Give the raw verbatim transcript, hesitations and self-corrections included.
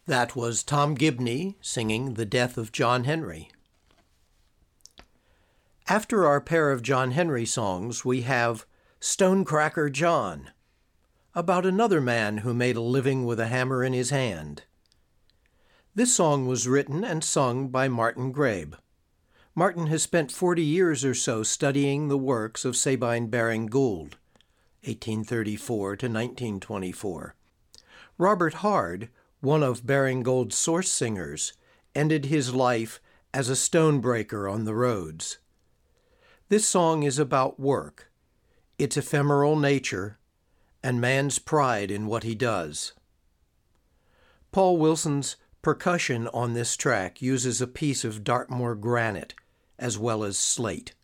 That was Tom Gibney singing The Death of John Henry. After our pair of John Henry songs, we have Stonecracker John, about another man who made a living with a hammer in his hand. This song was written and sung by Martin Grabe. Martin has spent forty years or so studying the works of Sabine Baring Gould, eighteen thirty-four to nineteen twenty-four. Robert Hard, one of Baring Gould's source singers, ended his life as a stonebreaker on the roads. This song is about work, its ephemeral nature, and man's pride in what he does. Paul Wilson's percussion on this track uses a piece of Dartmoor granite as well as slate.